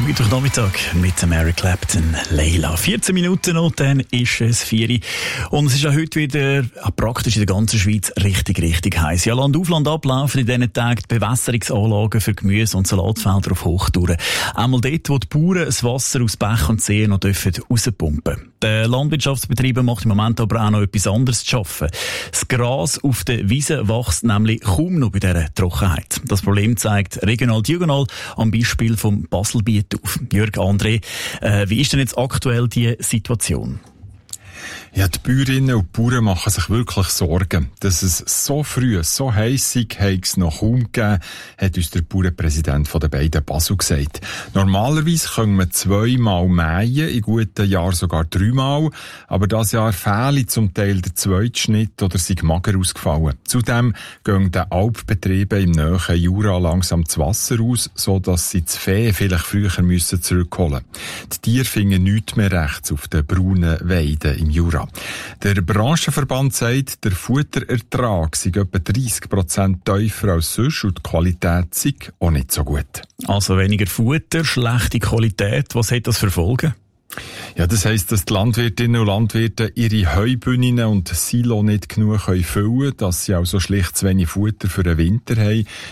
Mittwochnachmittag mit Mary Clapton, Leila. 14 Minuten noch, dann ist es 4 Uhr. Und es ist ja heute wieder praktisch in der ganzen Schweiz richtig heiß. Ja, Land auf, Land ab laufen in diesen Tagen die Bewässerungsanlagen für Gemüse- und Salatfelder auf Hochtouren. Einmal dort, wo die Bauern das Wasser aus Bächen und Seen noch rauspumpen dürfen. Der Landwirtschaftsbetriebe macht im Moment aber auch noch etwas anderes zu schaffen. Das Gras auf der Wiese wächst nämlich kaum noch bei dieser Trockenheit. Das Problem zeigt regional diagonal am Beispiel vom Baselbiet auf. Jörg André, wie ist denn jetzt aktuell die Situation? Ja, die Bäuerinnen und Bauern machen sich wirklich Sorgen. Dass es so früh, so heissig, hat es noch kaum gegeben, hat uns der Bauernpräsident von den beiden Basel gesagt. Normalerweise können wir 2-mal mähen, in guten Jahren sogar 3-mal, aber dieses Jahr fehle zum Teil der zweite Schnitt oder sind mager ausgefallen. Zudem gehen den Alpbetrieben im nahen Jura langsam das Wasser aus, so dass sie das Vieh vielleicht früher müssen zurückholen. Die Tiere finden nichts mehr rechts auf den braunen Weiden im Jura. Der Branchenverband sagt, der Futterertrag sei etwa 30% tiefer als sonst und die Qualität sei auch nicht so gut. Also weniger Futter, schlechte Qualität, was hat das für Folgen? Ja, das heisst, dass die Landwirtinnen und Landwirte ihre Heubühnen und Silo nicht genug füllen können, dass sie also schlicht zu wenig Futter für den Winter haben.